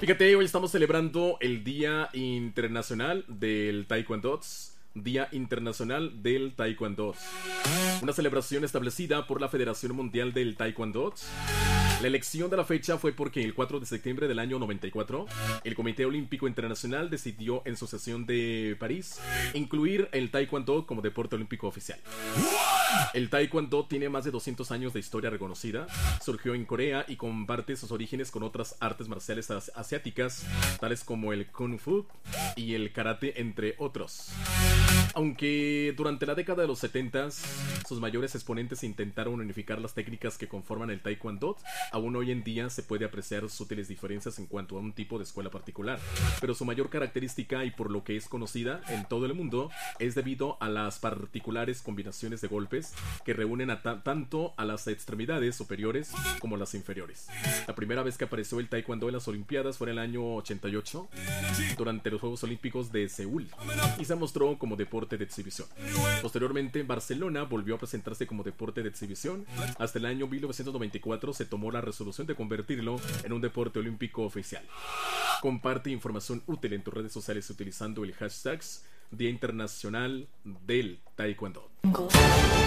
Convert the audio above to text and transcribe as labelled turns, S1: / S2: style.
S1: Fíjate, hoy estamos celebrando el Día Internacional del Taekwondo. Día Internacional del Taekwondo. Una celebración establecida por la Federación Mundial del Taekwondo. La elección de la fecha fue porque el 4 de septiembre del año 94, el Comité Olímpico Internacional decidió en su sesión de París incluir el Taekwondo como deporte olímpico oficial. El Taekwondo tiene más de 200 años de historia reconocida, surgió en Corea y comparte sus orígenes con otras artes marciales asiáticas, tales como el Kung Fu y el Karate, entre otros. Aunque durante la década de los 70 sus mayores exponentes intentaron unificar las técnicas que conforman el Taekwondo, aún hoy en día se puede apreciar sutiles diferencias en cuanto a un tipo de escuela particular, pero su mayor característica, y por lo que es conocida en todo el mundo, es debido a las particulares combinaciones de golpes que reúnen tanto a las extremidades superiores como las inferiores. La primera vez que apareció el Taekwondo en las Olimpiadas fue en el año 88, durante los Juegos Olímpicos de Seúl, y se mostró como deporte de exhibición. Posteriormente, Barcelona volvió a presentarse como deporte de exhibición. Hasta el año 1994 se tomó la resolución de convertirlo en un deporte olímpico oficial. Comparte información útil en tus redes sociales utilizando el hashtag Día Internacional del Taekwondo.